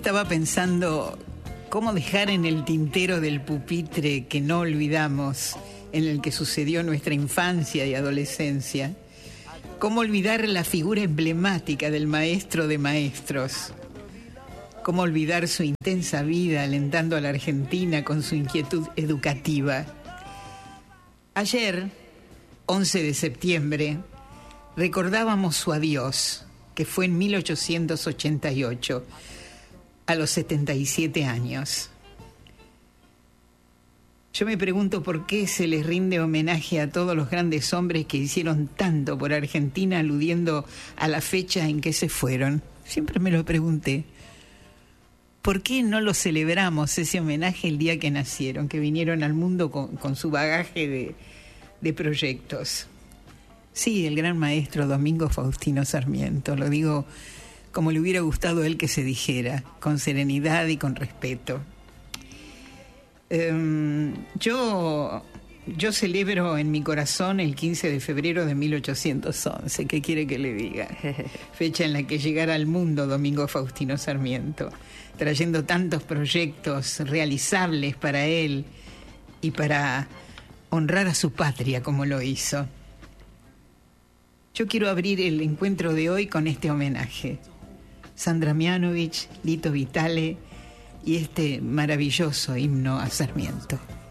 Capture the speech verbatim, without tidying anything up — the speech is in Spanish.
Estaba pensando cómo dejar en el tintero del pupitre que no olvidamos, en el que sucedió nuestra infancia y adolescencia, cómo olvidar la figura emblemática del maestro de maestros, cómo olvidar su intensa vida alentando a la Argentina con su inquietud educativa. Ayer, once de septiembre, recordábamos su adiós, que fue en mil ochocientos ochenta y ocho, a los setenta y siete años. Yo me pregunto por qué se les rinde homenaje a todos los grandes hombres que hicieron tanto por Argentina, aludiendo a la fecha en que se fueron. Siempre me lo pregunté. ¿Por qué no lo celebramos, ese homenaje, el día que nacieron, que vinieron al mundo con, con su bagaje de, de proyectos? Sí, el gran maestro Domingo Faustino Sarmiento, lo digo como le hubiera gustado a él que se dijera, con serenidad y con respeto. Um, yo, yo celebro en mi corazón el quince de febrero de mil ochocientos once, ¿qué quiere que le diga? Fecha en la que llegara al mundo Domingo Faustino Sarmiento, trayendo tantos proyectos realizables para él y para honrar a su patria como lo hizo. Yo quiero abrir el encuentro de hoy con este homenaje. Sandra Mianovich, Lito Vitale y este maravilloso himno a Sarmiento.